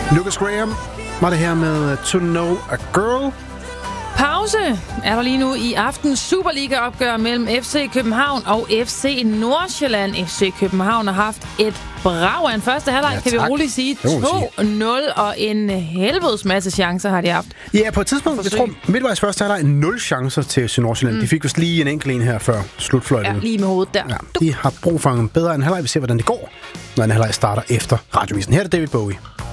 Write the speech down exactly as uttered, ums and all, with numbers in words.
Lucas Graham var det her med To Know a Girl. Pause er der lige nu i aftens Superliga-opgør mellem F C København og F C Nordsjælland. F C København har haft et brag af en første halvleg, ja, kan vi roligt sige. to nul og en helvedes masse chancer har de haft. Ja, på et tidspunkt, jeg tror, midtvejs første halvleg nul chancer til F C Nordsjælland. Mm. De fik vist lige en enkelt en her før slutfløjtet. Ja, lige med hovedet der. Ja, de har brug for en bedre en halvleg. Vi ser, hvordan det går, når en halvleg starter efter Radiovisen. Her er det David Bowie.